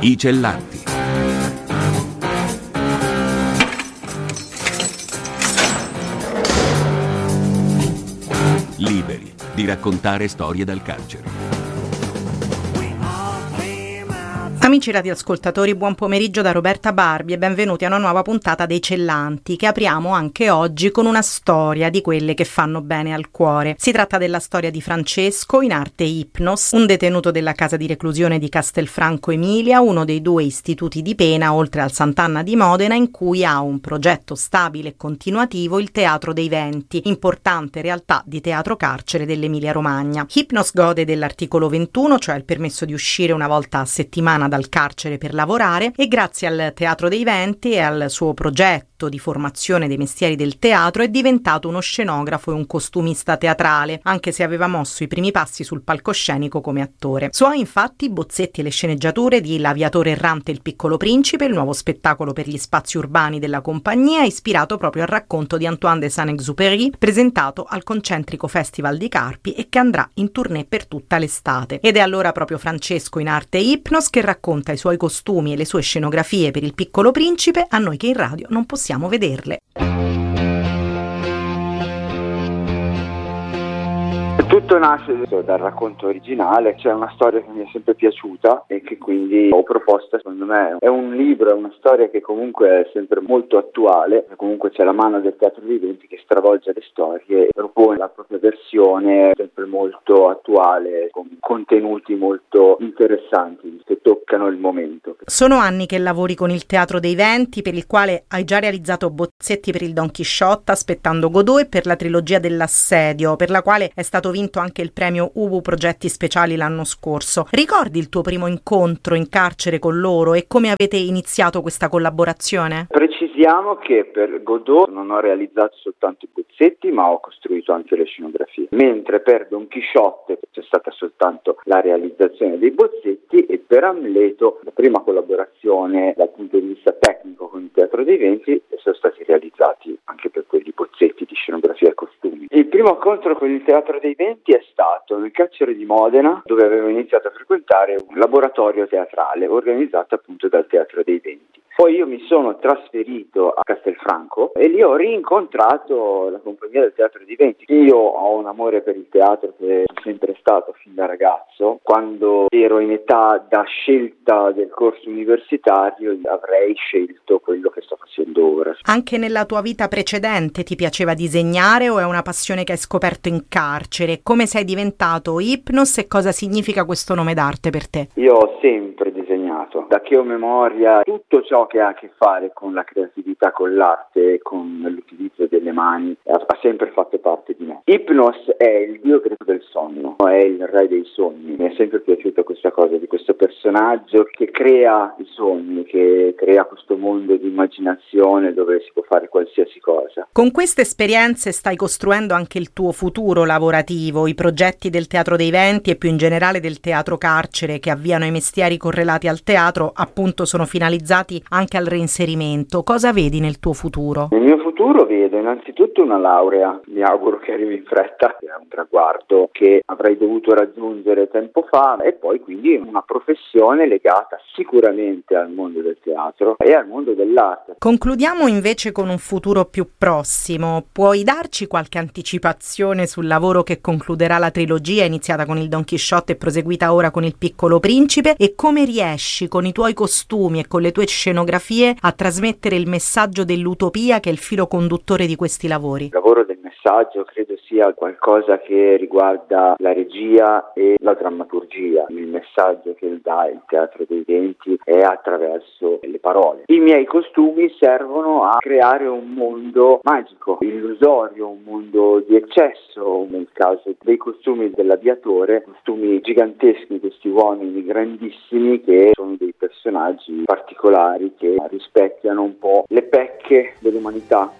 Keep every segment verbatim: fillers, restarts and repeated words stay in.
I Cellanti. Liberi di raccontare storie dal carcere. Amici radioascoltatori, buon pomeriggio da Roberta Barbi e benvenuti a una nuova puntata dei Cellanti, che apriamo anche oggi con una storia di quelle che fanno bene al cuore. Si tratta della storia di Francesco, in arte Hypnos, un detenuto della casa di reclusione di Castelfranco Emilia, uno dei due istituti di pena oltre al Sant'Anna di Modena, in cui ha un progetto stabile e continuativo il Teatro dei Venti, importante realtà di teatro carcere dell'Emilia Romagna. Hypnos gode dell'articolo ventuno, cioè il permesso di uscire una volta a settimana dal carcere per lavorare, e grazie al Teatro dei Venti e al suo progetto di formazione dei mestieri del teatro è diventato uno scenografo e un costumista teatrale, anche se aveva mosso i primi passi sul palcoscenico come attore. Suona infatti bozzetti e le sceneggiature di L'aviatore errante e il piccolo principe, il nuovo spettacolo per gli spazi urbani della compagnia, ispirato proprio al racconto di Antoine de Saint-Exupéry, presentato al Concentrico Festival di Carpi e che andrà in tournée per tutta l'estate. Ed è allora proprio Francesco, in arte Hypnos, che racconta i suoi costumi e le sue scenografie per il piccolo principe, a noi che in radio non possiamo vederle. Tutto nasce dal racconto originale, c'è una storia che mi è sempre piaciuta e che quindi ho proposto. Secondo me è un libro, è una storia che comunque è sempre molto attuale, comunque c'è la mano del Teatro dei Venti che stravolge le storie e propone la propria versione sempre molto attuale, con contenuti molto interessanti che toccano il momento. Sono anni che lavori con il Teatro dei Venti, per il quale hai già realizzato bozzetti per il Don Chisciotte, Aspettando Godot, e per la trilogia dell'Assedio, per la quale è stato vinto anche il premio U V U Progetti Speciali l'anno scorso. Ricordi il tuo primo incontro in carcere con loro e come avete iniziato questa collaborazione? Precisiamo che per Godot non ho realizzato soltanto i bozzetti, ma ho costruito anche le scenografie, mentre per Don Chisciotte c'è stata soltanto la realizzazione dei bozzetti, e per Amleto la prima collaborazione dal punto di vista tecnico con il Teatro dei Venti sono stati realizzati anche per quelli bozzetti di scenografia e costumi. Il primo incontro con il Teatro dei Venti è stato nel carcere di Modena, dove avevo iniziato a frequentare un laboratorio teatrale organizzato appunto dal Teatro dei Venti. Poi io mi sono trasferito a Castelfranco e lì ho rincontrato la compagnia del Teatro dei Venti. Io ho un amore per il teatro che è sempre stato fin da ragazzo. Quando ero in età da scelta del corso universitario avrei scelto quello che sto facendo ora. Anche nella tua vita precedente ti piaceva disegnare o è una passione che hai scoperto in carcere? Come sei diventato Hypnos e cosa significa questo nome d'arte per te? Io ho sempre disegnato, da che ho memoria. Tutto ciò che ha a che fare con la creatività, con l'arte, con l'utilizzo delle mani, ha sempre fatto parte di me. Hypnos è il dio greco del sonno, è il re dei sogni. Mi è sempre piaciuta questa cosa di questo personaggio che crea i sogni, che crea questo mondo di immaginazione dove si può fare qualsiasi cosa. Con queste esperienze stai costruendo anche il tuo futuro lavorativo, i progetti del Teatro dei Venti e più in generale del teatro carcere che avviano i mestieri correlati al teatro, appunto sono finalizzati anche al reinserimento. Cosa vedi nel tuo futuro? Nel mio futuro vedo innanzitutto una laurea, mi auguro che arrivi in fretta, è un traguardo che avrei dovuto raggiungere tempo fa, e poi quindi una professione legata sicuramente al mondo del teatro e al mondo dell'arte. Concludiamo invece con un futuro più prossimo. Puoi darci qualche anticipazione sul lavoro che concluderà la trilogia iniziata con il Don Chisciotte e proseguita ora con il Piccolo Principe, e come riesci con i tuoi costumi e con le tue scenografie a trasmettere il messaggio dell'utopia che è il filo conduttore di questi lavori? Il lavoro del messaggio credo sia qualcosa che riguarda la regia e la drammaturgia. Il messaggio che dà il Teatro dei Venti è attraverso le parole. I miei costumi servono a creare un mondo magico, illusorio, un mondo di eccesso. Nel caso dei costumi dell'aviatore, costumi giganteschi, questi uomini grandissimi che sono dei personaggi particolari che rispecchiano un po' le pecche dell'umanità.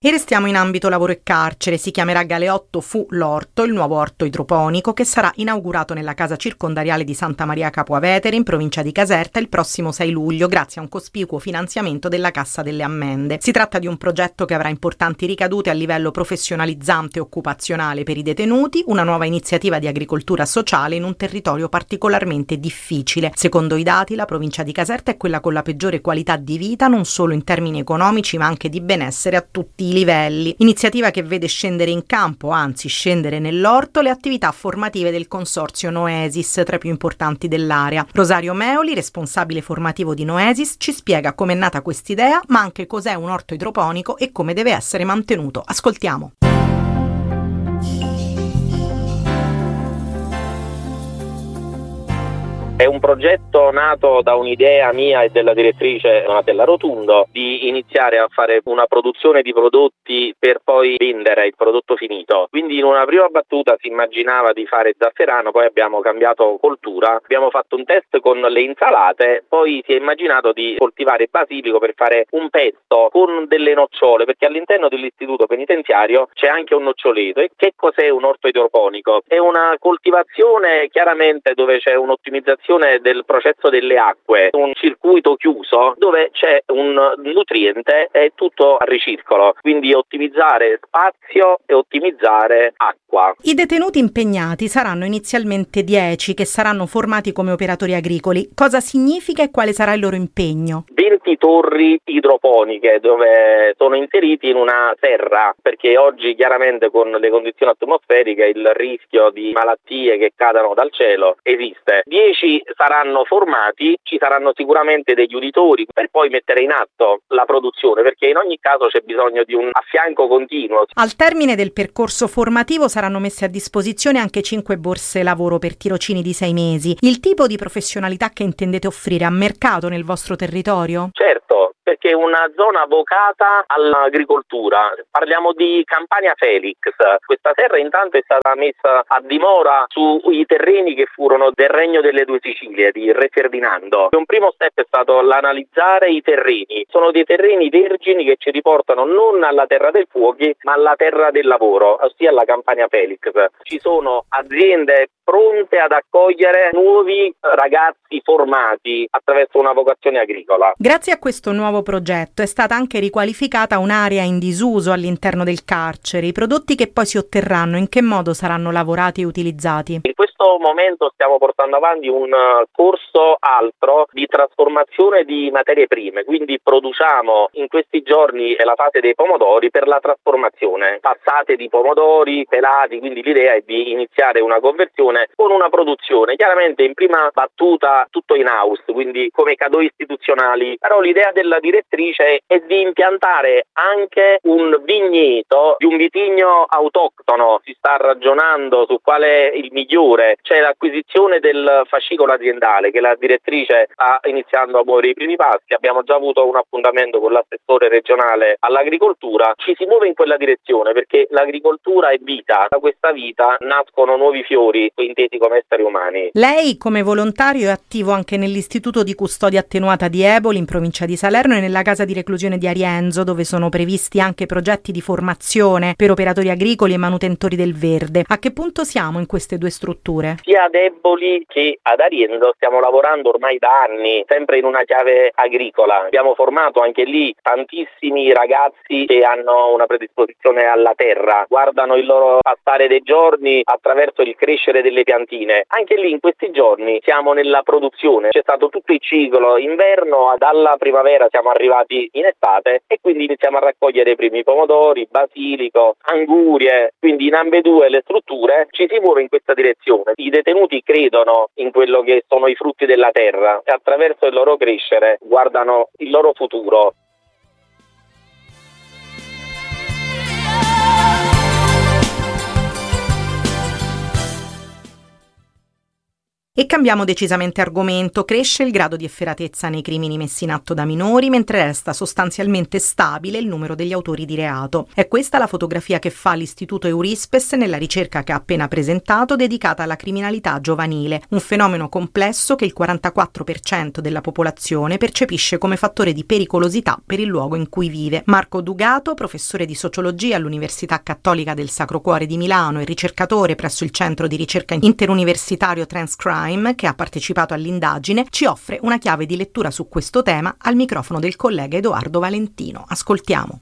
E restiamo in ambito lavoro e carcere. Si chiamerà Galeotto Fu l'Orto, il nuovo orto idroponico che sarà inaugurato nella casa circondariale di Santa Maria Capua Vetere in provincia di Caserta il prossimo sei luglio grazie a un cospicuo finanziamento della Cassa delle Ammende. Si tratta di un progetto che avrà importanti ricadute a livello professionalizzante e occupazionale per i detenuti, una nuova iniziativa di agricoltura sociale in un territorio particolarmente difficile. Secondo i dati, la provincia di Caserta è quella con la peggiore qualità di vita, non solo in termini economici ma anche di benessere a tutti i livelli. Iniziativa che vede scendere in campo, anzi scendere nell'orto, le attività formative del consorzio Noesis, tra i più importanti dell'area. Rosario Meoli, responsabile formativo di Noesis, ci spiega com'è nata quest'idea, ma anche cos'è un orto idroponico e come deve essere mantenuto. Ascoltiamo. È un progetto nato da un'idea mia e della direttrice Donatella Rotundo di iniziare a fare una produzione di prodotti per poi vendere il prodotto finito. Quindi in una prima battuta si immaginava di fare zafferano, poi abbiamo cambiato coltura, abbiamo fatto un test con le insalate, poi si è immaginato di coltivare basilico per fare un pesto con delle nocciole, perché all'interno dell'istituto penitenziario c'è anche un noccioleto. E che cos'è un orto idroponico? È una coltivazione chiaramente dove c'è un'ottimizzazione del processo delle acque, un circuito chiuso dove c'è un nutriente e tutto a ricircolo, quindi ottimizzare spazio e ottimizzare acqua. I detenuti impegnati saranno inizialmente dieci che saranno formati come operatori agricoli. Cosa significa e quale sarà il loro impegno? venti torri idroponiche dove sono inseriti in una serra, perché oggi chiaramente con le condizioni atmosferiche il rischio di malattie che cadano dal cielo esiste. dieci saranno formati, ci saranno sicuramente degli uditori per poi mettere in atto la produzione, perché in ogni caso c'è bisogno di un affianco continuo. Al termine del percorso formativo saranno messe a disposizione anche cinque borse lavoro per tirocini di sei mesi. Il tipo di professionalità che intendete offrire a mercato nel vostro territorio? Certo, perché è una zona vocata all'agricoltura. Parliamo di Campania Felix. Questa terra intanto è stata messa a dimora sui terreni che furono del Regno delle Due Sicilie, di Re Ferdinando. Un primo step è stato l'analizzare i terreni. Sono dei terreni vergini che ci riportano non alla terra del fuochi, ma alla terra del lavoro, ossia alla Campania Felix. Ci sono aziende pronte ad accogliere nuovi ragazzi formati attraverso una vocazione agricola. Grazie a questo nuovo progetto è stata anche riqualificata un'area in disuso all'interno del carcere. I prodotti che poi si otterranno in che modo saranno lavorati e utilizzati? In questo momento stiamo portando avanti un corso altro di trasformazione di materie prime, quindi produciamo in questi giorni la fase dei pomodori per la trasformazione, passate di pomodori pelati, quindi l'idea è di iniziare una conversione con una produzione, chiaramente in prima battuta tutto in house, quindi come cadeau istituzionali, però l'idea della direttrice è di impiantare anche un vigneto di un vitigno autoctono. Si sta ragionando su quale è il migliore, c'è l'acquisizione del fascicolo aziendale che la direttrice sta iniziando a muovere i primi passi, abbiamo già avuto un appuntamento con l'assessore regionale all'agricoltura, ci si muove in quella direzione perché l'agricoltura è vita, da questa vita nascono nuovi fiori intesi come esseri umani. Lei come volontario è attivo anche nell'Istituto di Custodia Attenuata di Eboli in provincia di Salerno e nella casa di reclusione di Arienzo, dove sono previsti anche progetti di formazione per operatori agricoli e manutentori del verde. A che punto siamo in queste due strutture? Sia ad Eboli che ad Arienzo stiamo lavorando ormai da anni, sempre in una chiave agricola. Abbiamo formato anche lì tantissimi ragazzi che hanno una predisposizione alla terra, guardano il loro passare dei giorni attraverso il crescere delle piantine. Anche lì in questi giorni siamo nella produzione, c'è stato tutto il ciclo inverno, dalla primavera siamo arrivati in estate e quindi iniziamo a raccogliere i primi pomodori, basilico, angurie, quindi in ambedue le strutture ci si muove in questa direzione. I detenuti credono in quello che sono i frutti della terra e attraverso il loro crescere guardano il loro futuro. E cambiamo decisamente argomento. Cresce il grado di efferatezza nei crimini messi in atto da minori, mentre resta sostanzialmente stabile il numero degli autori di reato. È questa la fotografia che fa l'Istituto Eurispes nella ricerca che ha appena presentato, dedicata alla criminalità giovanile, un fenomeno complesso che il quarantaquattro per cento della popolazione percepisce come fattore di pericolosità per il luogo in cui vive. Marco Dugato, professore di sociologia all'Università Cattolica del Sacro Cuore di Milano e ricercatore presso il Centro di Ricerca Interuniversitario Transcrime, che ha partecipato all'indagine, ci offre una chiave di lettura su questo tema al microfono del collega Edoardo Valentino. Ascoltiamo.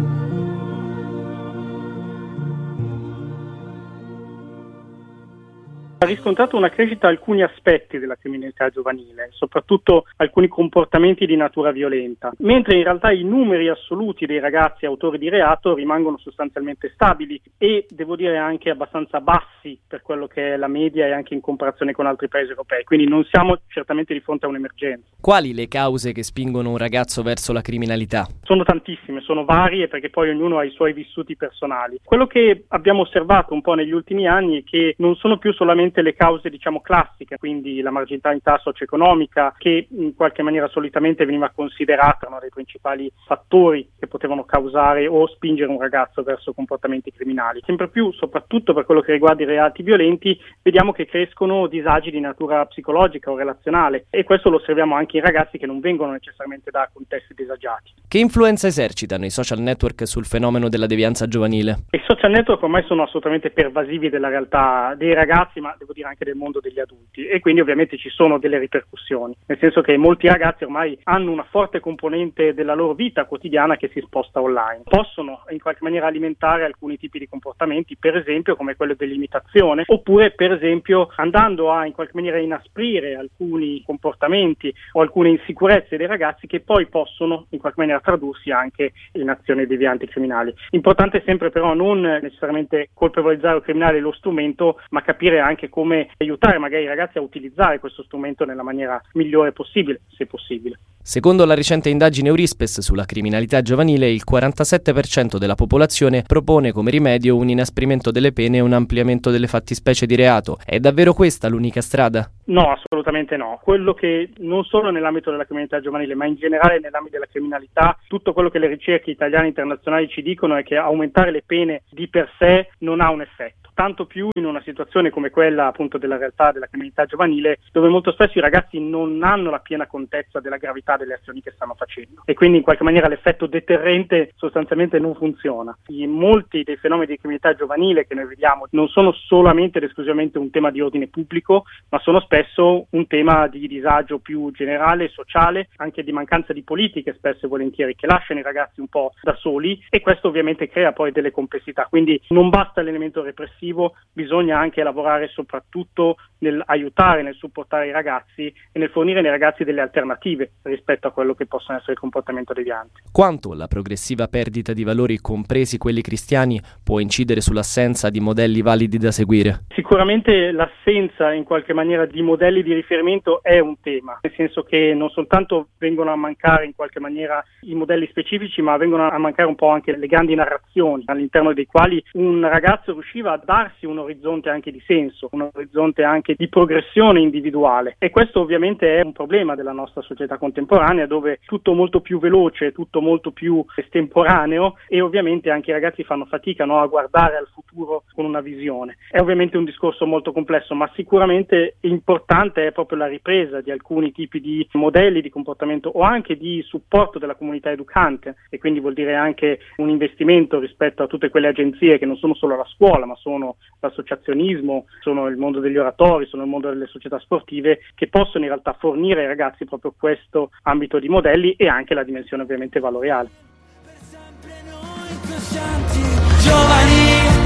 Ha riscontrato una crescita a alcuni aspetti della criminalità giovanile, soprattutto alcuni comportamenti di natura violenta, mentre in realtà i numeri assoluti dei ragazzi autori di reato rimangono sostanzialmente stabili e, devo dire, anche abbastanza bassi per quello che è la media e anche in comparazione con altri paesi europei, quindi non siamo certamente di fronte a un'emergenza. Quali le cause che spingono un ragazzo verso la criminalità? Sono tantissime, sono varie perché poi ognuno ha i suoi vissuti personali. Quello che abbiamo osservato un po' negli ultimi anni è che non sono più solamente le cause, diciamo, classiche, quindi la marginalità socio-economica, che in qualche maniera solitamente veniva considerata uno dei principali fattori che potevano causare o spingere un ragazzo verso comportamenti criminali. Sempre più, soprattutto per quello che riguarda i reati violenti, vediamo che crescono disagi di natura psicologica o relazionale, e questo lo osserviamo anche in ragazzi che non vengono necessariamente da contesti disagiati. Che influenza esercitano i social network sul fenomeno della devianza giovanile? I social network ormai sono assolutamente pervasivi della realtà dei ragazzi, ma devo dire anche del mondo degli adulti, e quindi ovviamente ci sono delle ripercussioni, nel senso che molti ragazzi ormai hanno una forte componente della loro vita quotidiana che si sposta online. Possono in qualche maniera alimentare alcuni tipi di comportamenti, per esempio come quello dell'imitazione, oppure per esempio andando a in qualche maniera inasprire alcuni comportamenti o alcune insicurezze dei ragazzi che poi possono in qualche maniera tradursi anche in azioni devianti criminali. Importante sempre però non necessariamente colpevolizzare o criminale lo strumento, ma capire anche come aiutare magari i ragazzi a utilizzare questo strumento nella maniera migliore possibile, se possibile. Secondo la recente indagine Eurispes sulla criminalità giovanile, il quarantasette per cento della popolazione propone come rimedio un inasprimento delle pene e un ampliamento delle fattispecie di reato. È davvero questa l'unica strada? No, assolutamente no. Quello che non solo nell'ambito della criminalità giovanile, ma in generale nell'ambito della criminalità, tutto quello che le ricerche italiane e internazionali ci dicono è che aumentare le pene di per sé non ha un effetto. Tanto più in una situazione come quella appunto della realtà della criminalità giovanile, dove molto spesso i ragazzi non hanno la piena contezza della gravità delle azioni che stanno facendo, e quindi in qualche maniera l'effetto deterrente sostanzialmente non funziona. I, molti dei fenomeni di criminalità giovanile che noi vediamo non sono solamente ed esclusivamente un tema di ordine pubblico, ma sono spesso un tema di disagio più generale, sociale, anche di mancanza di politiche spesso e volentieri, che lasciano i ragazzi un po' da soli, e questo ovviamente crea poi delle complessità. Quindi non basta l'elemento repressivo, bisogna anche lavorare soprattutto nel aiutare, nel supportare i ragazzi e nel fornire ai ragazzi delle alternative rispetto a quello che possono essere il comportamento deviante. Quanto la progressiva perdita di valori, compresi quelli cristiani, può incidere sull'assenza di modelli validi da seguire? Sicuramente l'assenza in qualche maniera di modelli di riferimento è un tema, nel senso che non soltanto vengono a mancare in qualche maniera i modelli specifici, ma vengono a mancare un po' anche le grandi narrazioni all'interno dei quali un ragazzo riusciva a darsi un orizzonte anche di senso, un orizzonte anche di progressione individuale, e questo ovviamente è un problema della nostra società contemporanea, dove tutto molto più veloce, tutto molto più estemporaneo, e ovviamente anche i ragazzi fanno fatica, no, a guardare al futuro con una visione. È ovviamente un discorso molto complesso, ma sicuramente importante è proprio la ripresa di alcuni tipi di modelli di comportamento o anche di supporto della comunità educante, e quindi vuol dire anche un investimento rispetto a tutte quelle agenzie che non sono solo la scuola, ma sono l'associazionismo, sono il mondo degli oratori, sono il mondo delle società sportive, che possono in realtà fornire ai ragazzi proprio questo ambito di modelli e anche la dimensione ovviamente valoriale. Per sempre noi inconscienti, giovani,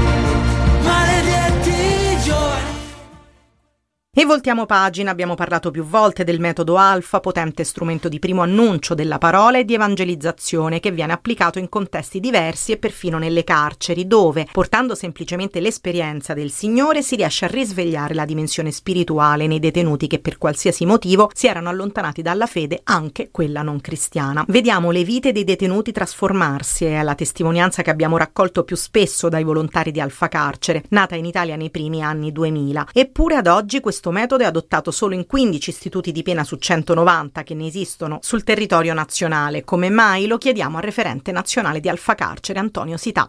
maledetti giovani. E voltiamo pagina. Abbiamo parlato più volte del metodo Alfa, potente strumento di primo annuncio della parola e di evangelizzazione che viene applicato in contesti diversi e perfino nelle carceri, dove, portando semplicemente l'esperienza del Signore, si riesce a risvegliare la dimensione spirituale nei detenuti che per qualsiasi motivo si erano allontanati dalla fede, anche quella non cristiana. Vediamo le vite dei detenuti trasformarsi, è la testimonianza che abbiamo raccolto più spesso dai volontari di Alfa Carcere, nata in Italia nei primi anni duemila. Eppure ad oggi questo metodo è adottato solo in quindici istituti di pena su centonovanta che ne esistono sul territorio nazionale. Come mai? Lo chiediamo al referente nazionale di Alfa Carcere, Antonio Sità.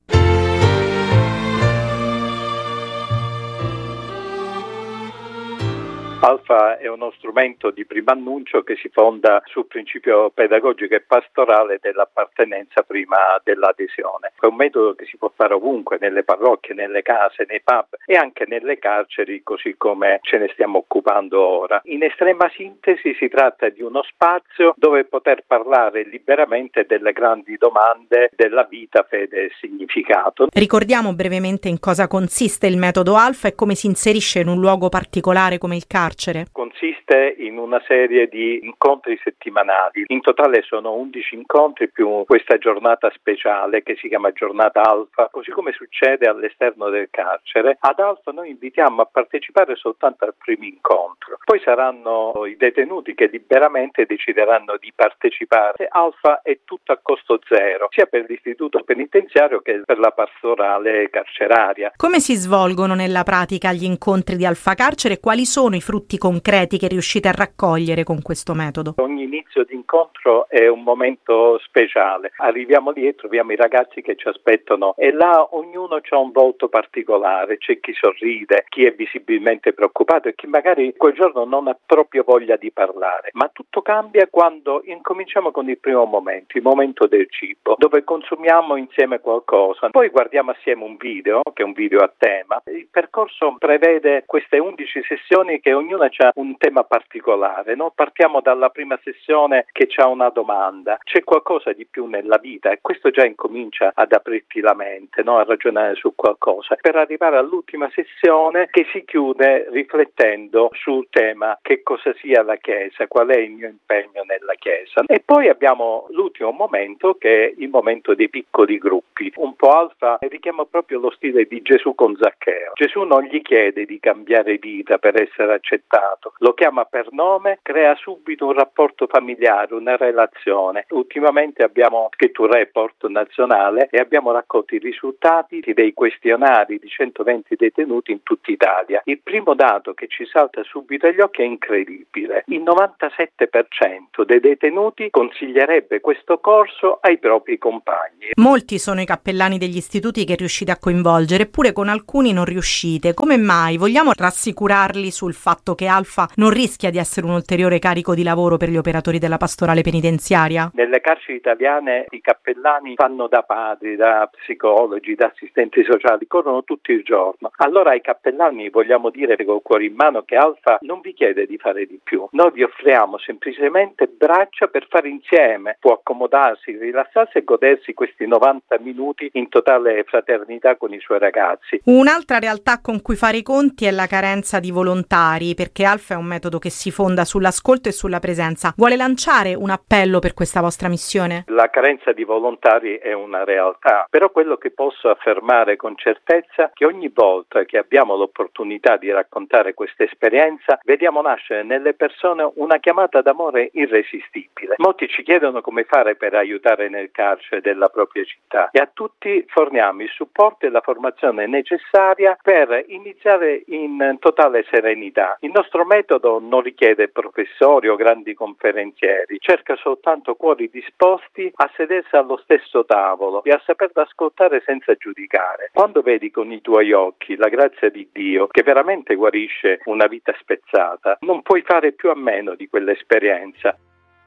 Alfa è uno strumento di primo annuncio che si fonda sul principio pedagogico e pastorale dell'appartenenza prima dell'adesione. È un metodo che si può fare ovunque, nelle parrocchie, nelle case, nei pub e anche nelle carceri, così come ce ne stiamo occupando ora. In estrema sintesi si tratta di uno spazio dove poter parlare liberamente delle grandi domande della vita, fede e significato. Ricordiamo brevemente in cosa consiste il metodo Alfa e come si inserisce in un luogo particolare come il carcere. Consiste in una serie di incontri settimanali. In totale sono undici incontri più questa giornata speciale che si chiama giornata Alfa, così come succede all'esterno del carcere. Ad Alfa noi invitiamo a partecipare soltanto al primo incontro. Poi saranno i detenuti che liberamente decideranno di partecipare. Alfa è tutto a costo zero, sia per l'istituto penitenziario che per la pastorale carceraria. Come si svolgono nella pratica gli incontri di Alfa Carcere e quali sono i frutti concreti che riuscite a raccogliere con questo metodo? Ogni inizio di incontro è un momento speciale. Arriviamo lì e troviamo i ragazzi che ci aspettano e là ognuno ha un volto particolare. C'è chi sorride, chi è visibilmente preoccupato e chi magari quel giorno non ha proprio voglia di parlare. Ma tutto cambia quando incominciamo con il primo momento, il momento del cibo, dove consumiamo insieme qualcosa. Poi guardiamo assieme un video, che è un video a tema. Il percorso prevede queste undici sessioni che ognuno ha un tema particolare, no? Partiamo dalla prima sessione che c'ha una domanda, c'è qualcosa di più nella vita e questo già incomincia ad aprirti la mente, no? A ragionare su qualcosa, per arrivare all'ultima sessione che si chiude riflettendo sul tema che cosa sia la Chiesa, qual è il mio impegno nella Chiesa. E poi abbiamo l'ultimo momento che è il momento dei piccoli gruppi. Un po' Alfa richiama proprio lo stile di Gesù con Zaccheo. Gesù non gli chiede di cambiare vita per essere accettato, lo chiama per nome, crea subito un rapporto familiare, una relazione. Ultimamente abbiamo scritto un report nazionale e abbiamo raccolto i risultati dei questionari di centoventi detenuti in tutta Italia. Il primo dato che ci salta subito agli occhi è incredibile: il novantasette per cento dei detenuti consiglierebbe questo corso ai propri compagni. Molti sono i cappellani degli istituti che riuscite a coinvolgere, eppure con alcuni non riuscite. Come mai? Vogliamo rassicurarli sul fatto che Alfa non rischia di essere un ulteriore carico di lavoro per gli operatori della pastorale penitenziaria? Nelle carceri italiane i cappellani fanno da padri, da psicologi, da assistenti sociali, corrono tutto il giorno. Allora ai cappellani vogliamo dire col cuore in mano che Alfa non vi chiede di fare di più. Noi vi offriamo semplicemente braccia per fare insieme, può accomodarsi, rilassarsi e godersi questi novanta minuti in totale fraternità con i suoi ragazzi. Un'altra realtà con cui fare i conti è la carenza di volontari, perché Alfa è un metodo che si fonda sull'ascolto e sulla presenza. Vuole lanciare un appello per questa vostra missione? La carenza di volontari è una realtà, però quello che posso affermare con certezza è che ogni volta che abbiamo l'opportunità di raccontare questa esperienza, vediamo nascere nelle persone una chiamata d'amore irresistibile. Molti ci chiedono come fare per aiutare nel carcere della propria città e a tutti forniamo il supporto e la formazione necessaria per iniziare in totale serenità. Il nostro metodo non richiede professori o grandi conferenzieri, cerca soltanto cuori disposti a sedersi allo stesso tavolo e a saper ascoltare senza giudicare. Quando vedi con i tuoi occhi la grazia di Dio che veramente guarisce una vita spezzata, non puoi fare più a meno di quell'esperienza.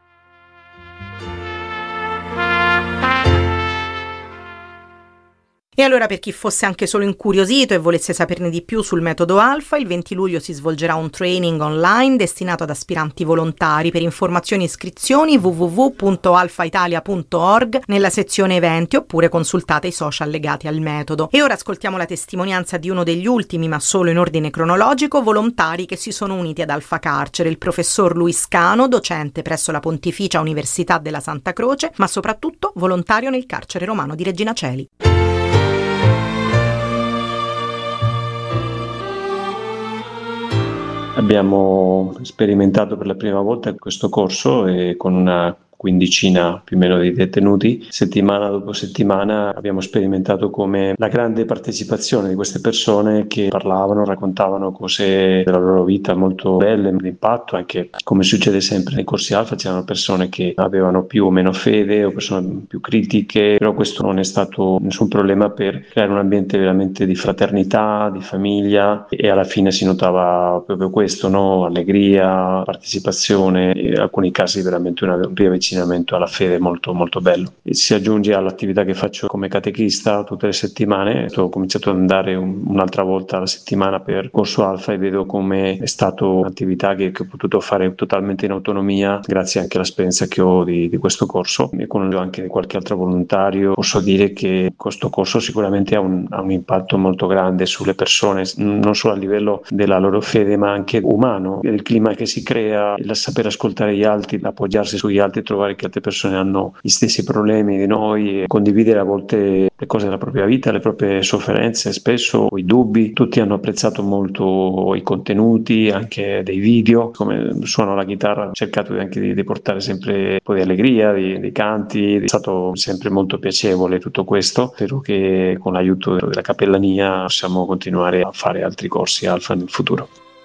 E allora, per chi fosse anche solo incuriosito e volesse saperne di più sul metodo Alfa, il venti luglio si svolgerà un training online destinato ad aspiranti volontari. Per informazioni e iscrizioni w w w punto alfa italia punto org nella sezione eventi, oppure consultate i social legati al metodo. E ora ascoltiamo la testimonianza di uno degli ultimi, ma solo in ordine cronologico, volontari che si sono uniti ad Alfa Carcere, il professor Luis Cano, docente presso la Pontificia Università della Santa Croce, ma soprattutto volontario nel carcere romano di Regina Coeli. Abbiamo sperimentato per la prima volta questo corso e con una quindicina più o meno di detenuti. Settimana dopo settimana abbiamo sperimentato come la grande partecipazione di queste persone che parlavano, raccontavano cose della loro vita molto belle, l'impatto, anche come succede sempre nei corsi alfa, c'erano persone che avevano più o meno fede o persone più critiche, però questo non è stato nessun problema per creare un ambiente veramente di fraternità, di famiglia, e alla fine si notava proprio questo, no? Allegria, partecipazione, e in alcuni casi veramente una, un riavvicinamento alla fede molto molto bello. E si aggiunge all'attività che faccio come catechista tutte le settimane. Ho cominciato ad andare un, un'altra volta alla settimana per corso alfa e vedo come è stata un'attività che, che ho potuto fare totalmente in autonomia grazie anche all'esperienza che ho di, di questo corso. E conosco anche qualche altro volontario. Posso dire che questo corso sicuramente ha un, ha un impatto molto grande sulle persone, non solo a livello della loro fede ma anche umano. Il clima che si crea, il saper ascoltare gli altri, appoggiarsi sugli altri, trovare che altre persone hanno gli stessi problemi di noi, e condividere a volte le cose della propria vita, le proprie sofferenze, spesso i dubbi. Tutti hanno apprezzato molto i contenuti, anche dei video. Come suono la chitarra ho cercato anche di, di portare sempre un po' di allegria, di, di canti. È stato sempre molto piacevole tutto questo. Spero che con l'aiuto della cappellania possiamo continuare a fare altri corsi alfa nel futuro.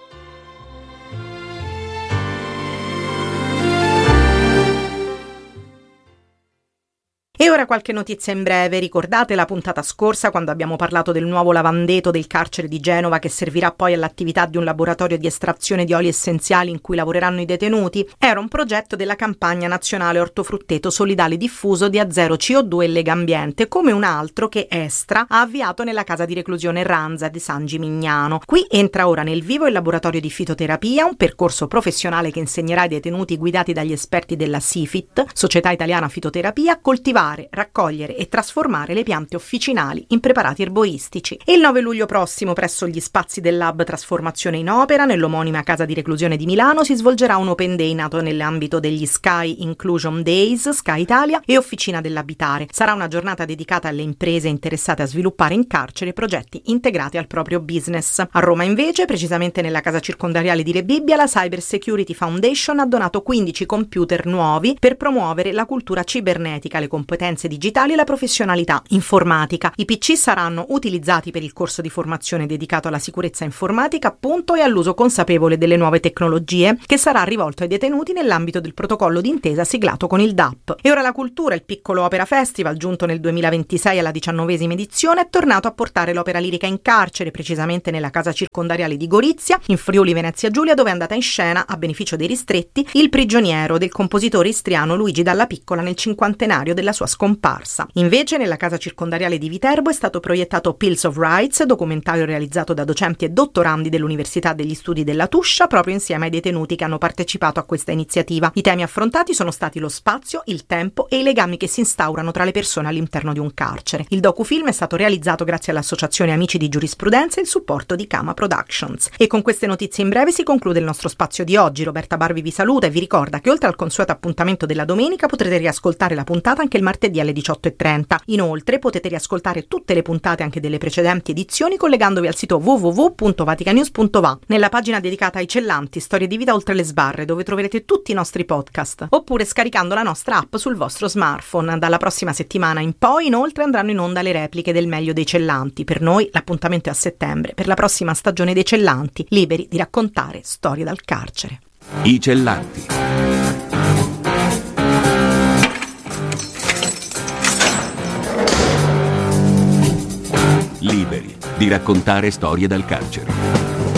E ora qualche notizia in breve. Ricordate la puntata scorsa quando abbiamo parlato del nuovo lavandeto del carcere di Genova che servirà poi all'attività di un laboratorio di estrazione di oli essenziali in cui lavoreranno i detenuti? Era un progetto della campagna nazionale ortofrutteto solidale diffuso di Azzero C O due e Lega Ambiente, come un altro che Estra ha avviato nella casa di reclusione Ranza di San Gimignano. Qui entra ora nel vivo il laboratorio di fitoterapia, un percorso professionale che insegnerà ai detenuti guidati dagli esperti della SIFIT, Società Italiana Fitoterapia, a coltivare, raccogliere e trasformare le piante officinali in preparati erboristici. E il nove luglio prossimo, presso gli spazi del Lab Trasformazione in Opera, nell'omonima casa di reclusione di Milano, si svolgerà un Open Day nato nell'ambito degli Sky Inclusion Days, Sky Italia e Officina dell'Abitare. Sarà una giornata dedicata alle imprese interessate a sviluppare in carcere progetti integrati al proprio business. A Roma invece, precisamente nella casa circondariale di Re Bibbia, la Cyber Security Foundation ha donato quindici computer nuovi per promuovere la cultura cibernetica, le competenze digitali e la professionalità informatica. I P C saranno utilizzati per il corso di formazione dedicato alla sicurezza informatica, appunto, e all'uso consapevole delle nuove tecnologie, che sarà rivolto ai detenuti nell'ambito del protocollo d'intesa siglato con il D A P. E ora la cultura. Il Piccolo Opera Festival, giunto nel duemilaventisei alla diciannovesima edizione, è tornato a portare l'opera lirica in carcere, precisamente nella casa circondariale di Gorizia, in Friuli Venezia Giulia, dove è andata in scena, a beneficio dei ristretti, Il prigioniero del compositore istriano Luigi Dalla Piccola nel cinquantenario della sua scomparsa. Invece nella casa circondariale di Viterbo è stato proiettato Pills of Rights, documentario realizzato da docenti e dottorandi dell'Università degli Studi della Tuscia, proprio insieme ai detenuti che hanno partecipato a questa iniziativa. I temi affrontati sono stati lo spazio, il tempo e i legami che si instaurano tra le persone all'interno di un carcere. Il docufilm è stato realizzato grazie all'Associazione Amici di Giurisprudenza e il supporto di Kama Productions. E con queste notizie in breve si conclude il nostro spazio di oggi. Roberta Barbi vi saluta e vi ricorda che oltre al consueto appuntamento della domenica potrete riascoltare la puntata anche il martedì alle diciotto e trenta. Inoltre potete riascoltare tutte le puntate anche delle precedenti edizioni collegandovi al sito w w w punto vaticanews punto va, nella pagina dedicata ai cellanti, storie di vita oltre le sbarre, dove troverete tutti i nostri podcast, oppure scaricando la nostra app sul vostro smartphone. Dalla prossima settimana in poi inoltre andranno in onda le repliche del Meglio dei cellanti. Per noi l'appuntamento è a settembre, per la prossima stagione dei cellanti, liberi di raccontare storie dal carcere. I cellanti. Liberi di raccontare storie dal carcere.